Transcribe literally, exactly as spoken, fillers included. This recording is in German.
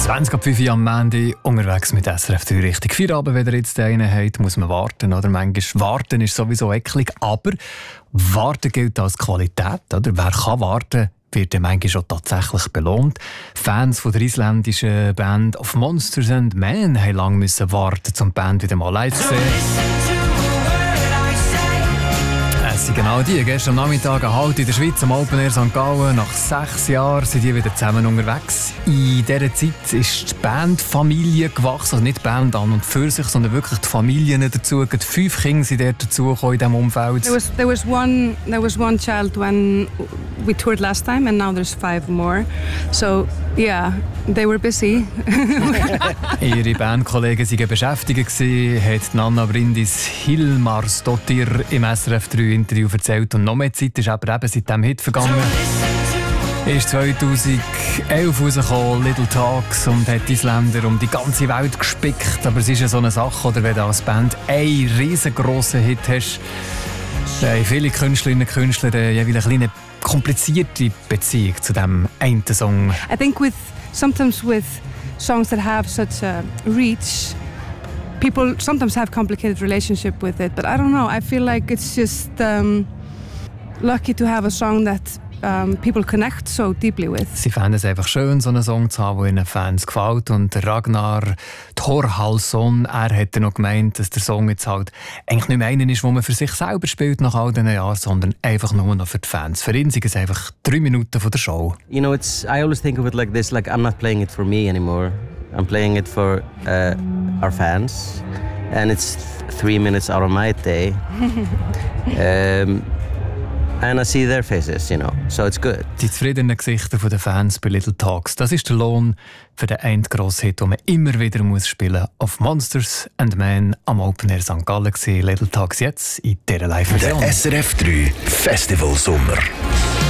zwanzig ab fünf Uhr am Montag unterwegs mit S R F drei Richtung Feierabend. Wenn ihr jetzt einen habt, muss man warten. Oder? Manchmal warten ist sowieso eklig, aber warten gilt als Qualität. Oder? Wer kann warten, wird dann manchmal schon tatsächlich belohnt. Fans von der isländischen Band Of Monsters and Men haben lange müssen warten, um die Band wieder mal live zu sehen. Es sind genau die. Gestern Nachmittag Halt in der Schweiz am Open Air Sankt Gallen. Nach sechs Jahren sind die wieder zusammen unterwegs. In dieser Zeit ist die Bandfamilie gewachsen. Also nicht die Band an und für sich, sondern wirklich die Familien dazu. Die fünf Kinder sind dort dazugekommen in diesem Umfeld. There was, there was one, there was one child when we toured last time and now there's five more. So, yeah, they were busy. Ihre Bandkollegen waren beschäftigt, hat Nanna Brindis Hilmarsdottir im S R F drei Interview erzählt. Und noch mehr Zeit ist aber eben seit diesem Hit vergangen. Ist zweitausendelf rausgekommen, Little Talks, und hat die Isländer um die ganze Welt gespickt. Aber es ist ja so eine Sache, oder wenn du als Band einen riesengroßen Hit hast, haben viele Künstlerinnen und Künstler jeweils eine kleine komplizierte Beziehung zu diesem einen Song. I think with sometimes with songs that have such a reach, people sometimes have complicated relationship with it, but I don't know. I feel like it's just um, lucky to have a song that um, people connect so deeply with. Sie fanden es einfach schön, so einen Song zu haben, der ihren Fans gefällt. Und Ragnar Thorhallsson, er hat noch gemeint, dass der Song jetzt halt eigentlich nicht mehr einer ist, den man für sich selber spielt nach all diesen Jahren, sondern einfach nur noch für die Fans. Für ihn sind es einfach drei Minuten von der Show. You know, it's I always think of it like this, like I'm not playing it for me anymore. I'm playing it for uh, our fans, and it's th- three minutes out of my day. um, And I see their faces, you know, so it's good. Die zufriedenen Gesichter der Fans bei Little Talks, das ist der Lohn für den einen grossen Hit, den man immer wieder muss spielen muss. Of Monsters and Men am Open Air Sankt Gallen. Little Talks jetzt in dieser Live-Version. Der S R F drei Festival Sommer.